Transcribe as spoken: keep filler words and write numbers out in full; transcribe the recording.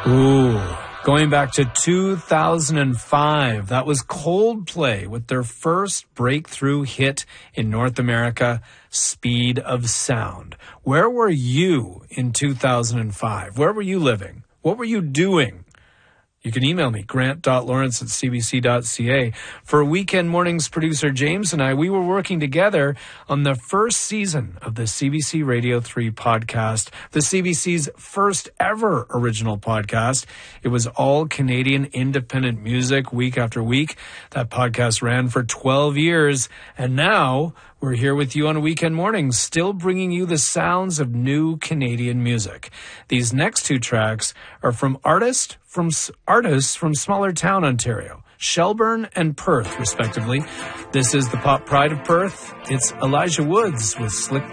Ooh, going back to two thousand five, that was Coldplay with their first breakthrough hit in North America, Speed of Sound. Where were you in two thousand five? Where were you living? What were you doing? You can email me, grant dot lawrence at c b c dot c a. For Weekend Mornings, producer James and I, we were working together on the first season of the C B C Radio three podcast, the C B C's first ever original podcast. It was all Canadian independent music week after week. That podcast ran for twelve years, and now we're here with you on Weekend Mornings, still bringing you the sounds of new Canadian music. These next two tracks are from artists from artists from smaller town Ontario, Shelburne and Perth, respectively. This is the pop pride of Perth. It's Elijah Woods with Slick